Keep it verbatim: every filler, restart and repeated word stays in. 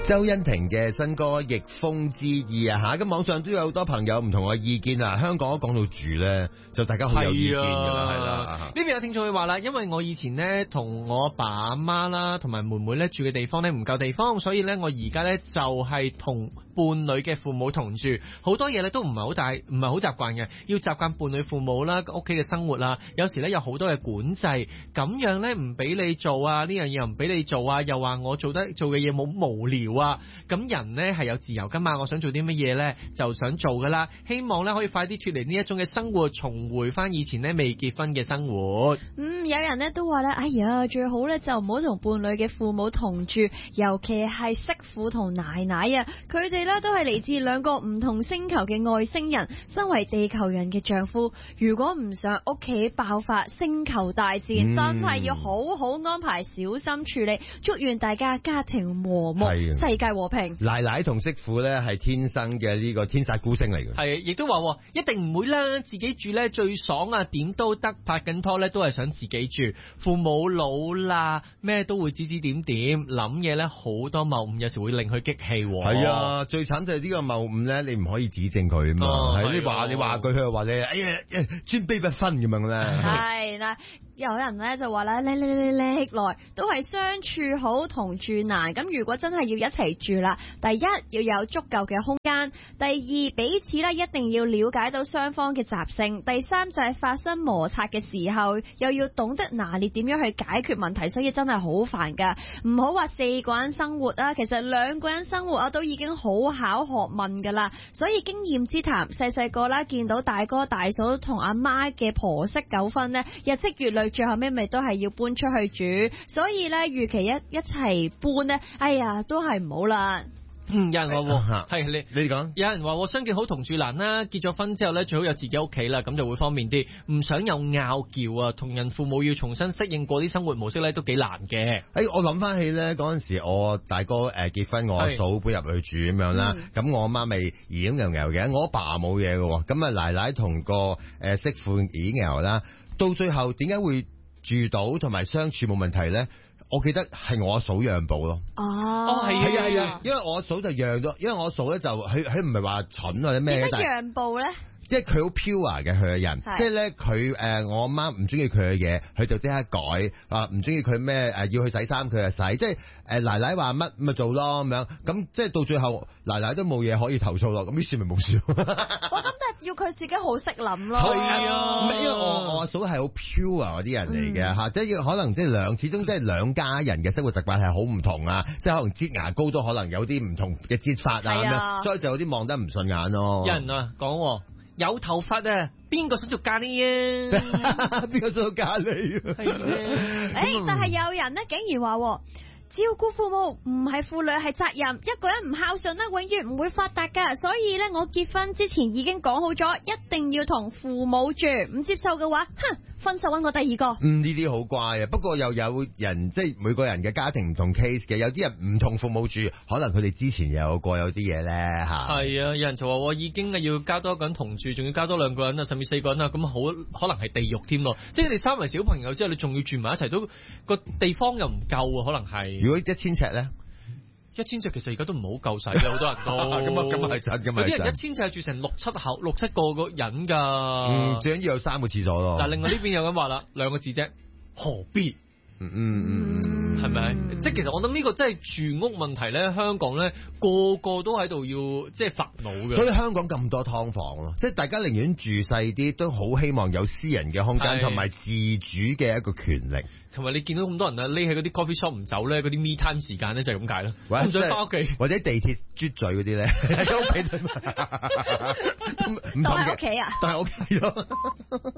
周欣婷嘅新歌《逆風之意》啊吓，咁網上都有好多朋友唔同嘅意見啊。香港講到住咧，就大家好有意見噶啦，係啦。 呢邊有聽眾會話啦，因為我以前咧同我阿爸阿媽啦，同埋妹妹咧住嘅地方咧唔夠地方，所以咧我而家咧就係同伴侶嘅父母同住，好多嘢咧都唔係好大，唔係好習慣嘅，要習慣伴侶父母啦，屋企嘅生活啦，有時咧有好多嘅管制，咁樣咧唔俾你做啊，呢樣嘢又唔俾你做啊，又話我做得做嘅嘢冇無聊啊，咁人咧係有自由噶嘛，我想做啲乜嘢咧就想做噶啦，希望咧可以快啲脫離呢一種嘅生活，重回翻以前咧未結婚嘅生活。 嗯，有人咧都話咧，哎呀，最好咧就唔好同伴侶嘅父母同住，尤其係媳婦同奶奶啊，佢哋咧都係嚟自兩個唔同星球嘅外星人，身為地球人嘅丈夫，如果唔想屋企爆發星球大戰，嗯、真係要好好安排，小心處理。祝願大家家庭和睦，世界和平。 奶奶同媳婦咧係天生嘅呢個天煞孤星嚟嘅， 係亦都話一定唔會啦，自己住咧最爽啊，點都得，拍緊拖咧都係想自己住，父母老啦，咩都會指指點點，諗嘢咧好多謬誤，有時會令佢激氣。 係啊，最慘就係呢個謬誤咧，你唔可以指正佢啊嘛，係、哦、你話你話佢，佢又話你，哎呀，尊卑不分咁樣咧。 係啦，有人咧就話啦，歷歷歷歷來都係相處好，同住難。咁如果真係要一齊住啦，第一要有足夠嘅空間，第二彼此咧一定要了解到雙方嘅習性，第三就係發生摩擦嘅時候，又要懂得拿捏點樣去解決問題。所以真係好煩噶，唔好話四個人生活啊，其實兩個人生活啊都已經好考學問噶啦。所以經驗之談，細細個啦見到大哥大嫂同阿媽嘅婆媳糾紛呢，日積月累，最後尾咪都係要搬出去住。所以呢，預期一一齊搬呢，哎呀都係唔好啦。 嗯，有人話係你你講， 有人話相見好同住難啦，結咗婚之後咧最好有自己屋企啦，咁就會方便啲，唔想有拗撬啊，同人父母要重新適應過啲生活模式咧都幾難嘅。 誒，我諗翻起咧嗰陣時，我大哥誒結婚，我阿嫂搬入去住咁樣啦，咁、嗯、我阿媽咪耳牛牛嘅，我阿爸冇嘢嘅，咁啊奶奶同個誒媳婦耳牛啦，到最後點解會住到同埋相處冇問題咧？我記得係我阿嫂讓步咯。 哦， 係係啊係啊，因為我阿嫂就讓咗，因為我阿嫂咧就佢佢唔係話蠢或者咩， 點解讓步咧？ 即係佢好 pure 嘅佢嘅人，即係咧佢誒我阿媽唔中意佢嘅嘢，佢就即刻改啊！唔中意佢咩誒要去洗衫，佢就洗。即係誒奶奶話乜咪做咯咁樣，咁即係到最後奶奶都冇嘢可以投訴咯，咁於是咪冇事。 我咁即係要佢自己好識諗咯。 係啊，因為我我阿嫂係好 pure 嗰啲人嚟嘅嚇，即係可能即係兩始終即係兩家人嘅生活習慣係好唔同啊，即係可能擠牙膏都可能有啲唔同嘅擠法啊咁樣，所以就有啲望得唔順眼咯。 有人啊講。有頭髮啊，邊個想做咖喱啊？ 邊個想做咖喱？ 係咧，誒，但係有人咧竟然話，照顧父母唔係婦女係責任，一個人唔孝順咧，永遠唔會發達噶。所以咧，我結婚之前已經講好咗，一定要同父母住，唔接受嘅話，哼，分手揾我第二個。 嗯，呢啲好乖啊。不過又有人即係每個人嘅家庭唔同 case 嘅，有啲人唔同父母住，可能佢哋之前有過有啲嘢咧吓。係啊，有人就話我已經要加多一個人同住，仲要加多兩個人啊，甚至四個人啊，咁好可能係地獄添咯。即係你哋生埋小朋友之後，你仲要住埋一齊，都個地方又唔夠啊，可能係。 如果一千尺咧， 一千尺其實而家都唔好夠使嘅，好多人都。 咁啊，咁啊係真，咁啊係真。有啲人一千尺係住成六七口、六七個個人㗎。 嗯，最緊要有三個廁所咯。 嗱，另外呢邊有咁話啦，兩個字啫，何必？ 嗯嗯嗯， 係咪？即係其實我諗呢個真係住屋問題咧，香港咧個個都喺度要即係煩惱嘅。 所以香港咁多劏房咯，即係大家寧願住細啲，都好希望有私人嘅空間同埋自主嘅一個權力。 同埋你見到咁多人啊，匿喺嗰啲 coffee shop 唔走咧，嗰啲 me time 時間咧就係咁解啦。唔想翻屋企， 或者地鐵啜嘴嗰啲咧喺屋企，唔同嘅屋企啊，但係屋企咯。